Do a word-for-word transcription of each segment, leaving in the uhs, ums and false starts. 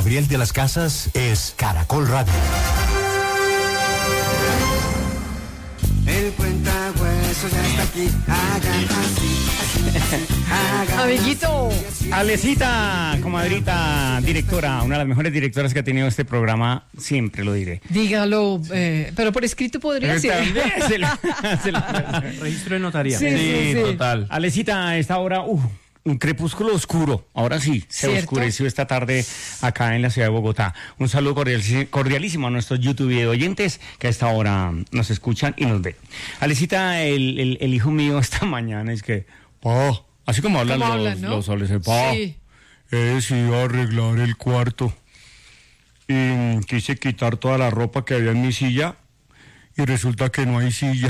Gabriel de las Casas es Caracol Radio. El cuentahuesos ya está aquí. Hagan así, así, así. Hagan Amiguito. así, así, Alecita, comadrita, directora, una de las mejores directoras que ha tenido este programa, siempre lo diré. Dígalo, eh, pero por escrito podría ser. Se la- se la- Registro de notaría. Sí, sí, sí. total. Alecita, a esta hora, uh, un crepúsculo oscuro. Ahora sí, se ¿Cierto? oscureció esta tarde acá en la ciudad de Bogotá. Un saludo cordial- cordialísimo a nuestros YouTube video oyentes que a esta hora nos escuchan y nos ven. Alecita, el, el, el hijo mío esta mañana es que, pa, así como hablan ¿Cómo los, hablan, no? los adolescentes, pa, Sí. he decidido arreglar el cuarto y mm, quise quitar toda la ropa que había en mi silla y resulta que no hay silla.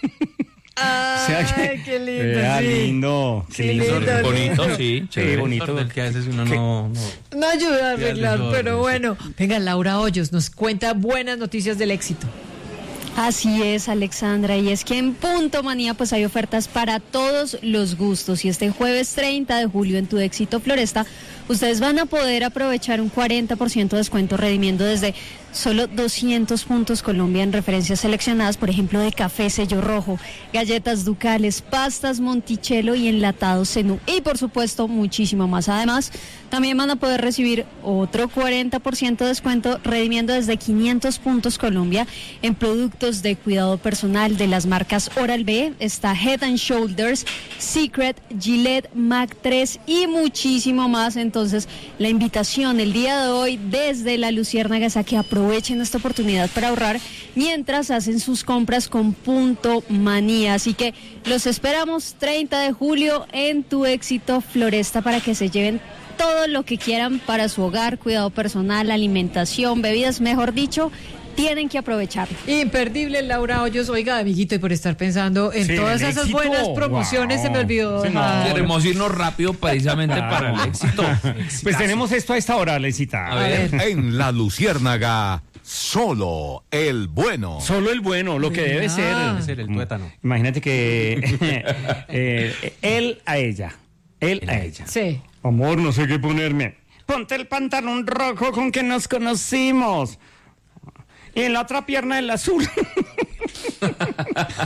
O sea que- Ay, qué lindo, Vea, sí. lindo, qué Sí, lindo. lindo, Bonito, lindo. sí. Sí, chévere. bonito. Del que a veces uno ¿Qué? no, no. No ayuda a arreglar, desorden, pero sí. bueno. Venga, Laura Hoyos nos cuenta buenas noticias del éxito. Así es, Alexandra, y es que en Punto Manía pues hay ofertas para todos los gustos y este jueves treinta de julio en Tu Éxito Floresta ustedes van a poder aprovechar un cuarenta por ciento de descuento redimiendo desde solo doscientos puntos Colombia en referencias seleccionadas, por ejemplo, de café sello rojo, galletas ducales, pastas Monticello y enlatados Zenú y por supuesto muchísimo más. Además, también van a poder recibir otro cuarenta por ciento de descuento redimiendo desde quinientos puntos Colombia en productos de cuidado personal de las marcas Oral-B, está Head and Shoulders, Secret, Gillette, Mac tres y muchísimo más. Entonces, la invitación el día de hoy desde la Luciérnaga es a que aprovechen esta oportunidad para ahorrar mientras hacen sus compras con Punto Manía. Así que los esperamos treinta de julio en Tu Éxito Floresta para que se lleven todo lo que quieran para su hogar, cuidado personal, alimentación, bebidas, mejor dicho, tienen que aprovecharlo. Imperdible, Laura Hoyos. Oiga, amiguito, y por estar pensando en Sí, todas el esas éxito. buenas promociones, Wow. se me olvidó. Sí, no. dejar- Queremos irnos rápido precisamente Claro. para el éxito. Pues tenemos esto a esta hora, Alecita. A ver. En la Luciérnaga, solo el bueno. Solo el bueno, lo que debe Ah. ser. Debe ser el tuétano. Imagínate que eh, él a ella, él a ella. Sí. Amor, no sé qué ponerme. Ponte el pantalón rojo con que nos conocimos. Y en la otra pierna el azul.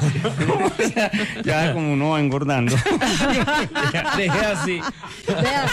ya, ya como uno va engordando. Deje así. Vea,